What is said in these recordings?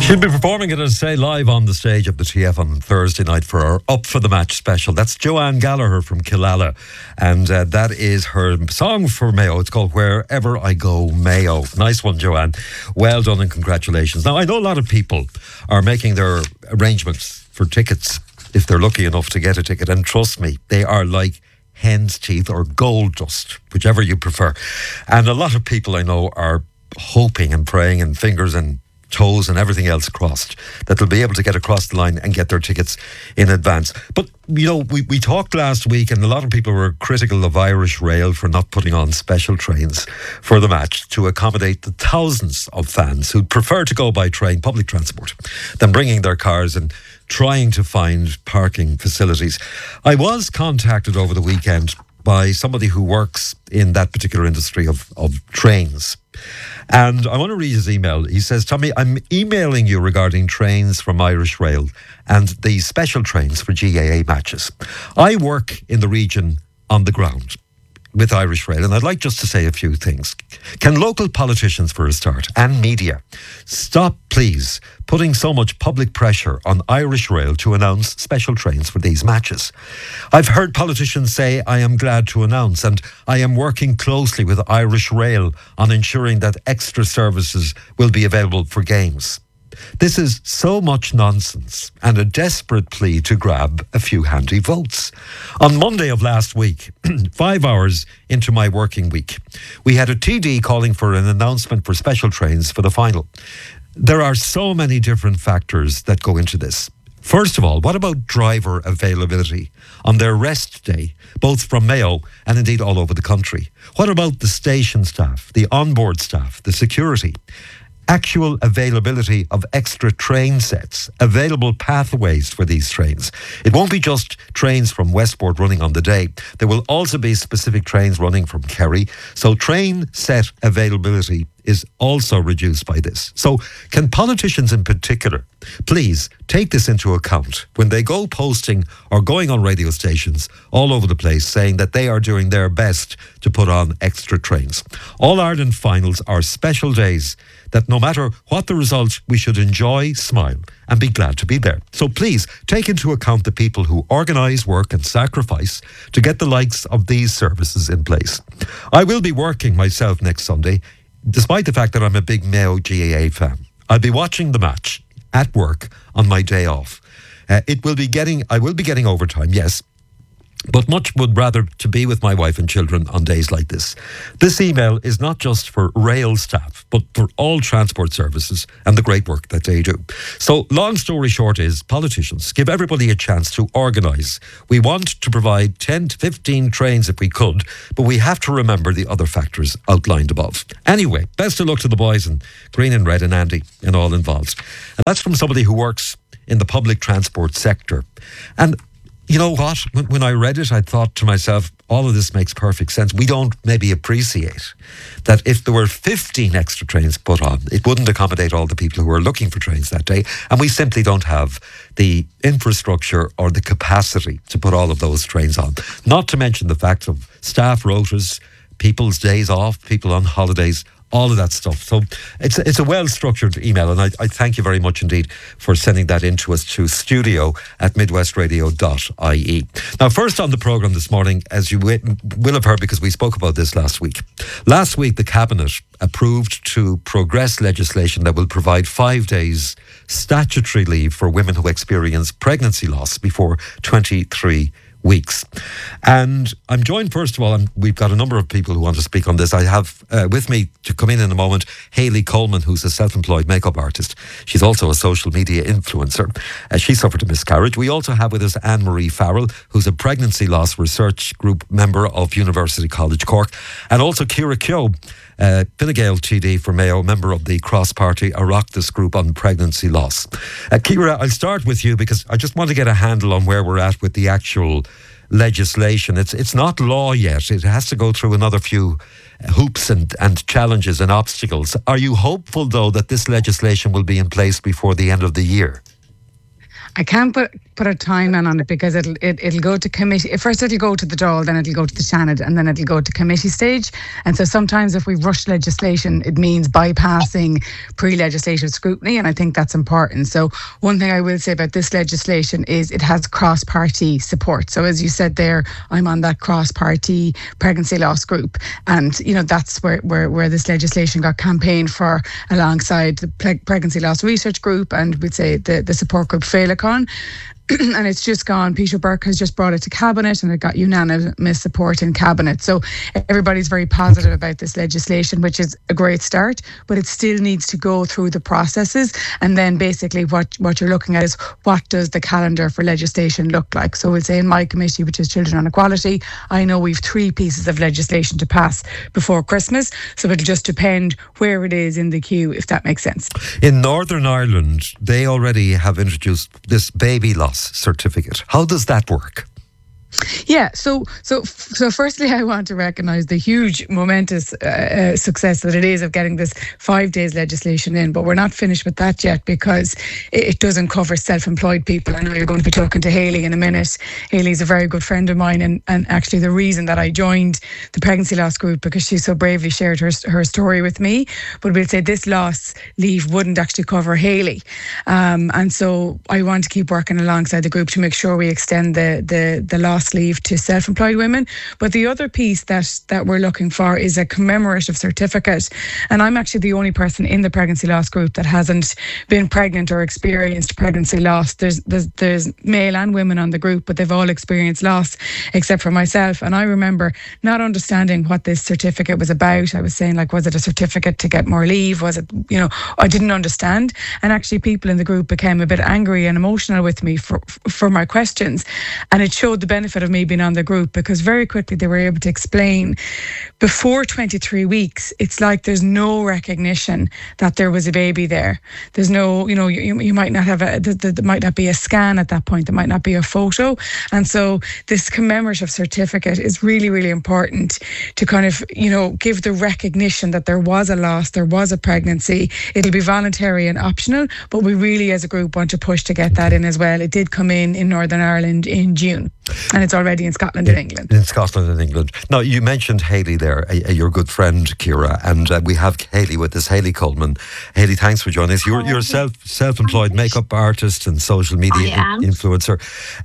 She'll be performing it, as I say, live on the stage of the TF on Thursday night for our Up for the Match special. That's Joanne Gallagher from Killala, and that is her song for Mayo. It's called Wherever I Go, Mayo. Nice one, Joanne. Well done and congratulations. Now, I know a lot of people are making their arrangements for tickets if they're lucky enough to get a ticket, and trust me, they are like hen's teeth or gold dust, whichever you prefer. And a lot of people I know are hoping and praying and fingers and toes and everything else crossed that they'll be able to get across the line and get their tickets in advance. But, you know, we talked last week and a lot of people were critical of Irish Rail for not putting on special trains for the match to accommodate the thousands of fans who'd prefer to go by train, public transport, than bringing their cars and trying to find parking facilities. I was contacted over the weekend by somebody who works in that particular industry of trains. And I want to read his email. He says, Tommy, I'm emailing you regarding trains from Irish Rail and the special trains for GAA matches. I work in the region on the ground with Irish Rail, and I'd like just to say a few things. Can local politicians, for a start, and media, stop, please, putting so much public pressure on Irish Rail to announce special trains for these matches? I've heard politicians say, I am glad to announce, and I am working closely with Irish Rail on ensuring that extra services will be available for games. This is so much nonsense and a desperate plea to grab a few handy votes. On Monday of last week, 5 hours into my working week, we had a TD calling for an announcement for special trains for the final. There are so many different factors that go into this. First of all, what about driver availability on their rest day, both from Mayo and indeed all over the country? What about the station staff, the onboard staff, the security? Actual availability of extra train sets, available pathways for these trains. It won't be just trains from Westport running on the day. There will also be specific trains running from Kerry. So train set availability is also reduced by this. So can politicians in particular please take this into account when they go posting or going on radio stations all over the place saying that they are doing their best to put on extra trains? All Ireland finals are special days that no matter what the result, we should enjoy, smile and be glad to be there. So please take into account the people who organise, work and sacrifice to get the likes of these services in place. I will be working myself next Sunday, despite the fact that I'm a big Mayo GAA fan. I'll be watching the match at work on my day off. I will be getting overtime, yes, but much would rather to be with my wife and children on days like this. This email is not just for rail staff, but for all transport services and the great work that they do. So long story short is, politicians, give everybody a chance to organise. We want to provide 10 to 15 trains if we could, but we have to remember the other factors outlined above. Anyway, best of luck to the boys in green and red and Andy and all involved. And that's from somebody who works in the public transport sector. And you know what? When I read it, I thought to myself, all of this makes perfect sense. We don't maybe appreciate that if there were 15 extra trains put on, it wouldn't accommodate all the people who are looking for trains that day. And we simply don't have the infrastructure or the capacity to put all of those trains on. Not to mention the fact of staff rotas, people's days off, people on holidays, all of that stuff. So it's a well-structured email, and I thank you very much indeed for sending that in to us to studio@midwestradio.ie. Now, first on the programme this morning, as you will have heard because we spoke about this last week. Last week, the Cabinet approved to progress legislation that will provide 5 days statutory leave for women who experience pregnancy loss before 23 weeks. And I'm joined, first of all, and we've got a number of people who want to speak on this. I have with me to come in a moment, Hayley Coleman, who's a self-employed makeup artist. She's also a social media influencer. She suffered a miscarriage. We also have with us Anne-Marie Farrell, who's a pregnancy loss research group member of University College Cork, and also Ciara Keogh, Fine Gael TD for Mayo, member of the cross-party Oireachtas group on pregnancy loss. Ciara, I'll start with you because I just want to get a handle on where we're at with the actual legislation. It's not law yet. It has to go through another few hoops and challenges and obstacles. Are you hopeful, though, that this legislation will be in place before the end of the year? I can't put a timeline on it because it'll go to committee. First it'll go to the Dáil, then it'll go to the Seanad, and then it'll go to committee stage. And so sometimes if we rush legislation, it means bypassing pre-legislative scrutiny, and I think that's important. So one thing I will say about this legislation is it has cross-party support. So as you said there, I'm on that cross-party pregnancy loss group, and that's where this legislation got campaigned for alongside the pregnancy loss research group, and we'd say the support group Féileacáin. And it's just gone. Peter Burke has just brought it to Cabinet, and it got unanimous support in Cabinet. So everybody's very positive about this legislation, which is a great start, but it still needs to go through the processes. And then basically what you're looking at is, what does the calendar for legislation look like? So we'll say in my committee, which is Children on Equality, I know we've 3 pieces of legislation to pass before Christmas. So it'll just depend where it is in the queue, if that makes sense. In Northern Ireland, they already have introduced this baby loss certificate. How does that work? Yeah, so firstly, I want to recognise the huge, momentous success that it is of getting this 5 days legislation in. But we're not finished with that yet, because it doesn't cover self-employed people. I know you're going to be talking to Hayley in a minute. Hayley's a very good friend of mine, and actually the reason that I joined the pregnancy loss group, because she so bravely shared her story with me. But we'll say this loss leave wouldn't actually cover Hayley, and so I want to keep working alongside the group to make sure we extend the loss leave to self-employed women. But the other piece that we're looking for is a commemorative certificate, and I'm actually the only person in the pregnancy loss group that hasn't been pregnant or experienced pregnancy loss. There's male and women on the group, but they've all experienced loss except for myself. And I remember not understanding what this certificate was about. I was saying, like, was it a certificate to get more leave? Was it, I didn't understand. And actually people in the group became a bit angry and emotional with me for my questions, and it showed the benefit of me being on the group, because very quickly they were able to explain, before 23 weeks, it's like there's no recognition that there was a baby there. There's no, you might not have there might not be a scan at that point. There might not be a photo. And so this commemorative certificate is really, really important to kind of, give the recognition that there was a loss, there was a pregnancy. It'll be voluntary and optional, but we really as a group want to push to get that in as well. It did come in Northern Ireland in June, and it's already in Scotland and England. In Scotland and England. Now, you mentioned Hayley there, your good friend, Ciara, and we have Hayley with us, Hayley Coleman. Hayley, thanks for joining us. You're a self-employed makeup artist and social media influencer.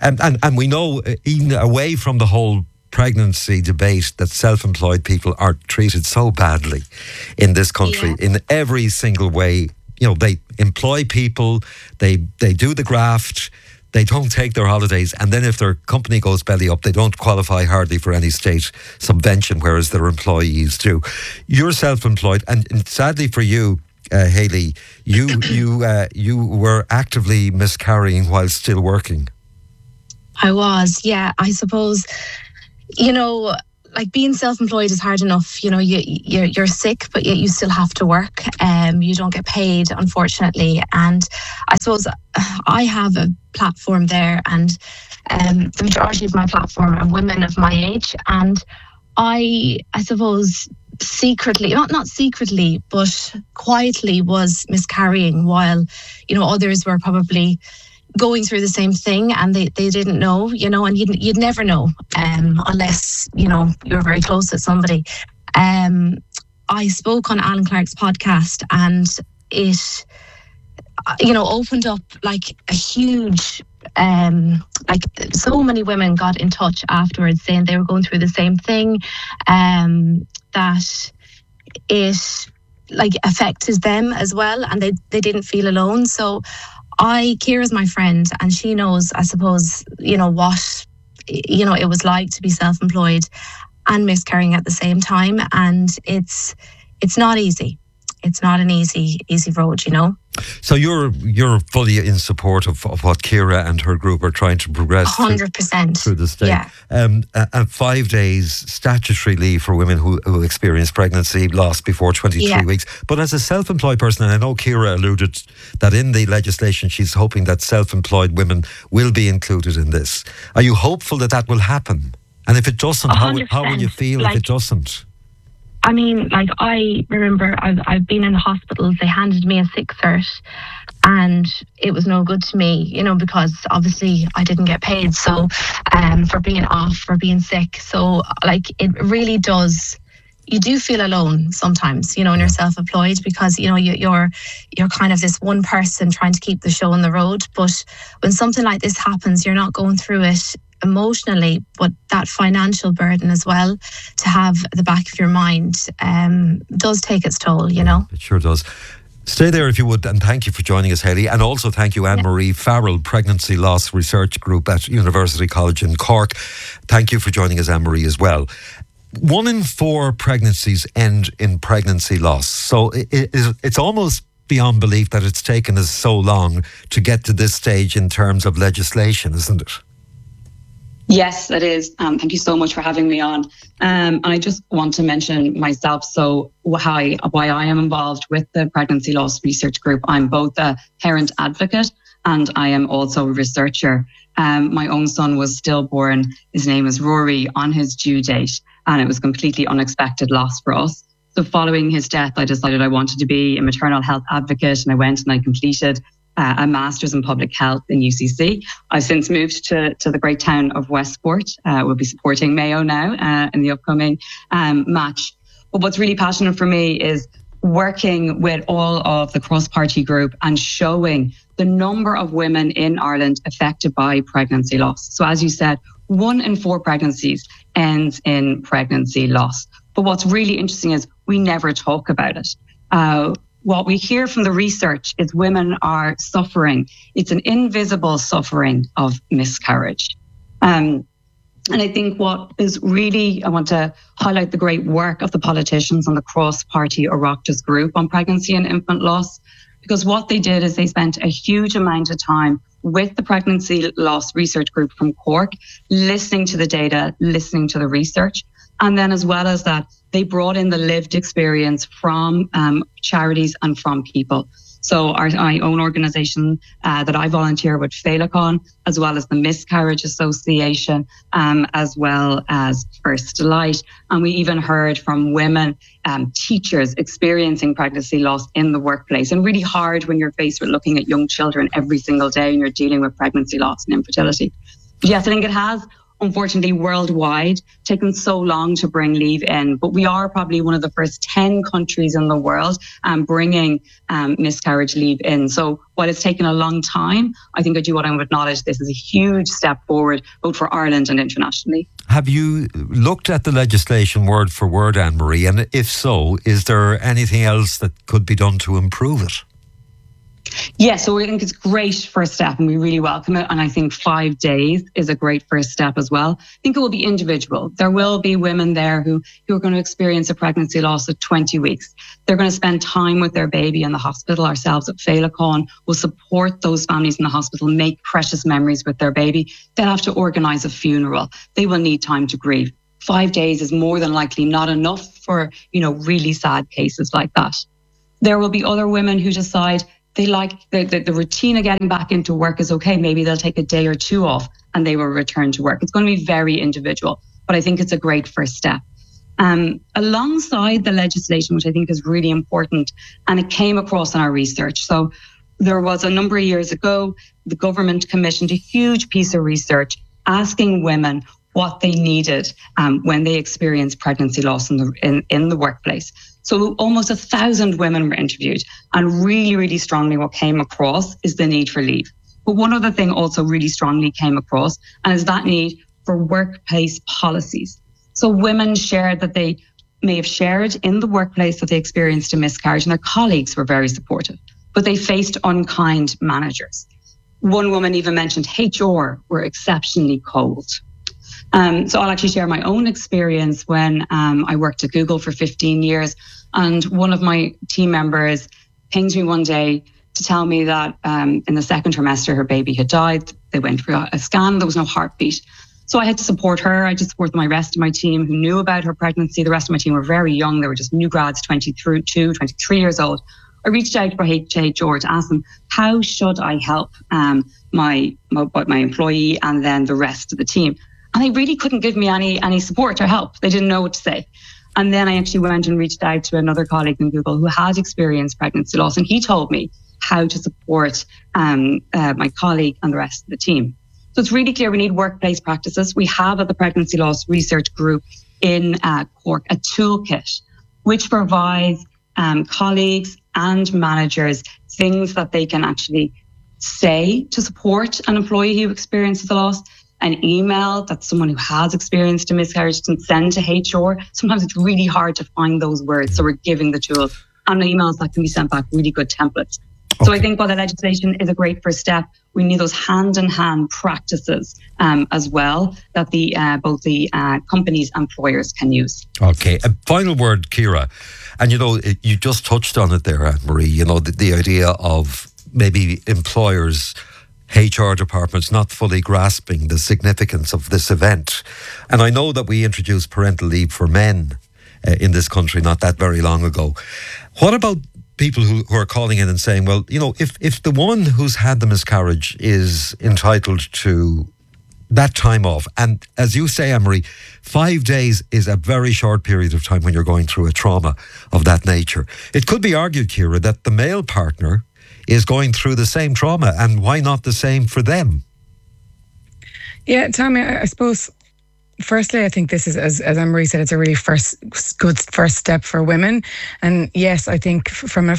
And we know, even away from the whole pregnancy debate, that self-employed people are treated so badly in this country in every single way. They employ people, they do the graft, they don't take their holidays, and then if their company goes belly up, they don't qualify hardly for any state subvention, whereas their employees do. You're self-employed, and sadly for you, Hayley, you were actively miscarrying while still working. I was, yeah. I suppose, like, being self-employed is hard enough. You're sick, but yet you still have to work. You don't get paid, unfortunately. And I suppose I have a platform there, and the majority of my platform are women of my age. And I suppose secretly, not secretly, but quietly was miscarrying while, others were probably going through the same thing, and they didn't know, and you'd never know unless, you're very close to somebody. I spoke on Alan Clark's podcast, and it, opened up like a huge, like, so many women got in touch afterwards saying they were going through the same thing, that it like affected them as well, and they didn't feel alone. So Ciara's my friend, and she knows, I suppose, what, it was like to be self-employed and miscarrying at the same time. And it's not easy. It's not an easy road, So you're fully in support of what Ciara and her group are trying to progress 100% through the state. Yeah. And 5 days statutory leave for women who experience pregnancy loss before 23 weeks. But as a self-employed person, and I know Ciara alluded that in the legislation she's hoping that self-employed women will be included in this. Are you hopeful that will happen? And if it doesn't, how will you feel if it doesn't? I mean, like, I remember I've been in hospitals, they handed me a sick cert and it was no good to me, you know, because obviously I didn't get paid. So, for being off, for being sick. So, like, it really does. You do feel alone sometimes, you know, when you're self-employed, because, you know, you're kind of this one person trying to keep the show on the road. But when something like this happens, you're not going through it emotionally, but that financial burden as well, to have at the back of your mind, does take its toll, you know. It sure does. Stay there if you would, and thank you for joining us, Hayley. And also thank you, Anne-Marie Farrell, Pregnancy Loss Research Group at University College in Cork. Thank you for joining us, Anne-Marie, as well. 1 in 4 pregnancies end in pregnancy loss. So it's almost beyond belief that it's taken us so long to get to this stage in terms of legislation, isn't it? Yes, it is. Thank you so much for having me on. And I just want to mention myself. So why I am involved with the Pregnancy Loss Research Group. I'm both a parent advocate and I am also a researcher. My own son was stillborn. His name is Rory, on his due date, and it was completely unexpected loss for us. So following his death, I decided I wanted to be a maternal health advocate, and I went and I completed a Master's in Public Health in UCC. I've since moved to the great town of Westport. We'll be supporting Mayo now in the upcoming match. But what's really passionate for me is working with all of the cross-party group and showing the number of women in Ireland affected by pregnancy loss. So as you said, 1 in 4 pregnancies ends in pregnancy loss. But what's really interesting is we never talk about it. What we hear from the research is women are suffering. It's an invisible suffering of miscarriage. And I think what is really, I want to highlight the great work of the politicians on the cross-party Oireachtas group on pregnancy and infant loss, because what they did is they spent a huge amount of time with the Pregnancy Loss Research Group from Cork, listening to the data, listening to the research. And then as well as that, they brought in the lived experience from charities and from people. So my own organisation that I volunteer with, Féileacáin, as well as the Miscarriage Association, as well as First Delight. And we even heard from women, teachers experiencing pregnancy loss in the workplace. And really hard when you're faced with looking at young children every single day and you're dealing with pregnancy loss and infertility. But yes, I think it has, unfortunately, worldwide, taken so long to bring leave in. But we are probably one of the first 10 countries in the world bringing miscarriage leave in. So while it's taken a long time, I think I do want to acknowledge this is a huge step forward, both for Ireland and internationally. Have you looked at the legislation word for word, Anne-Marie? And if so, is there anything else that could be done to improve it? Yeah, so I think it's a great first step and we really welcome it. And I think 5 days is a great first step as well. I think it will be individual. There will be women there who are going to experience a pregnancy loss of 20 weeks. They're going to spend time with their baby in the hospital. Ourselves at Féileacáin will support those families in the hospital, make precious memories with their baby. They'll have to organise a funeral. They will need time to grieve. 5 days is more than likely not enough for, really sad cases like that. There will be other women who decide they like the routine of getting back into work is okay. Maybe they'll take a day or 2 off and they will return to work. It's going to be very individual, but I think it's a great first step. Alongside the legislation, which I think is really important, and it came across in our research. So there was a number of years ago, the government commissioned a huge piece of research asking women what they needed when they experienced pregnancy loss in the workplace. So almost 1,000 women were interviewed, and really, really strongly what came across is the need for leave. But one other thing also really strongly came across, and is that need for workplace policies. So women shared that they may have shared in the workplace that they experienced a miscarriage, and their colleagues were very supportive, but they faced unkind managers. One woman even mentioned HR were exceptionally cold. So I'll actually share my own experience when I worked at Google for 15 years. And one of my team members pinged me one day to tell me that in the second trimester, her baby had died. They went for a scan. There was no heartbeat. So I had to support her. I had to support my rest of my team who knew about her pregnancy. The rest of my team were very young. They were just new grads, 22, 23 years old. I reached out for HR to ask them, how should I help my employee and then the rest of the team? And they really couldn't give me any support or help. They didn't know what to say. And then I actually went and reached out to another colleague in Google who had experienced pregnancy loss, and he told me how to support my colleague and the rest of the team. So it's really clear we need workplace practices. We have at the Pregnancy Loss Research Group in Cork a toolkit which provides colleagues and managers things that they can actually say to support an employee who experiences a loss. An email that someone who has experienced a miscarriage can send to HR. Sometimes it's really hard to find those words, so we're giving the tools and emails that can be sent back, really good templates. Okay. So I think while the legislation is a great first step, we need those hand-in-hand practices as well that both the companies and employers can use. Okay, a final word, Ciara. And you just touched on it there, Anne-Marie, the idea of maybe employers, HR departments not fully grasping the significance of this event. And I know that we introduced parental leave for men in this country not that very long ago. What about people who are calling in and saying, well, if the woman who's had the miscarriage is entitled to that time off, and as you say, Anne-Marie, 5 days is a very short period of time when you're going through a trauma of that nature. It could be argued, Ciara, that the male partner is going through the same trauma, and why not the same for them? Yeah, Tommy, I suppose, firstly, I think this is, as Anne-Marie said, it's a really good first step for women. And yes, I think from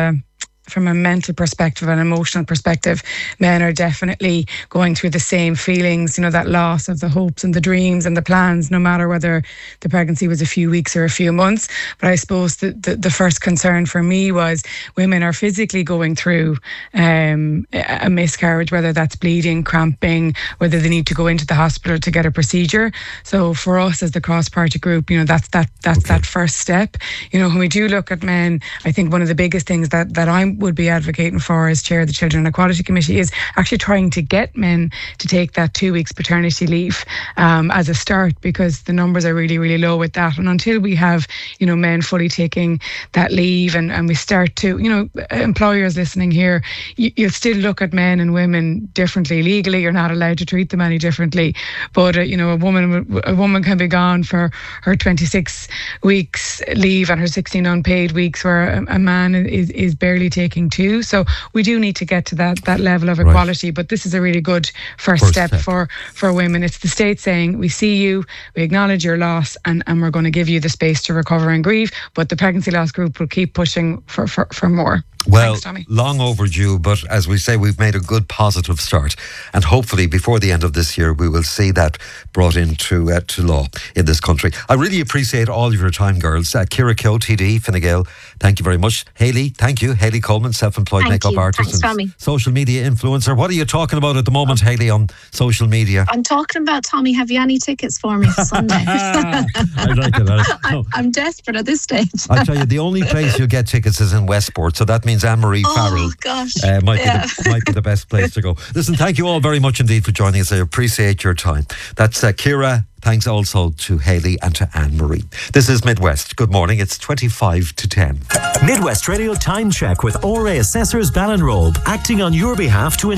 a mental perspective, an emotional perspective, men are definitely going through the same feelings, that loss of the hopes and the dreams and the plans, no matter whether the pregnancy was a few weeks or a few months. But I suppose the first concern for me was women are physically going through a miscarriage, whether that's bleeding, cramping, whether they need to go into the hospital to get a procedure. So for us as the cross-party group, that's that first step. When we do look at men, I think one of the biggest things that I would be advocating for as chair of the Children and Equality Committee is actually trying to get men to take that 2 weeks paternity leave as a start, because the numbers are really, really low with that. And until we have, men fully taking that leave and we start to, employers listening here, you still look at men and women differently. Legally, you're not allowed to treat them any differently. But, a woman can be gone for her 26 weeks leave and her 16 unpaid weeks, where a man is barely taking 2. So we do need to get to that level of equality. Right. But this is a really good first step for women. It's the state saying, we see you, we acknowledge your loss, and we're going to give you the space to recover and grieve. But the Pregnancy Loss Group will keep pushing for more. Well, thanks, Tommy. Long overdue, but as we say, we've made a good positive start. And hopefully before the end of this year, we will see that brought into to law in this country. I really appreciate all of your time, girls. Ciara Keogh, TD, Fine Gael, thank you very much. Hayley, thank you. Hayley Coleman, self-employed makeup artist and Tommy. Social media influencer. What are you talking about at the moment, Hayley, on social media? I'm talking about, Tommy, have you any tickets for me for Sunday? I like it. I'm desperate at this stage. I tell you, the only place you get tickets is in Westport, so that means Anne-Marie Farrell might be the best place to go. Listen, thank you all very much indeed for joining us. I appreciate your time. That's Ciara. Thanks also to Hayley and to Anne-Marie. This is Midwest. Good morning. It's 25 to 10. Midwest Radio Time Check with ORA Assessors Ballinrobe, acting on your behalf to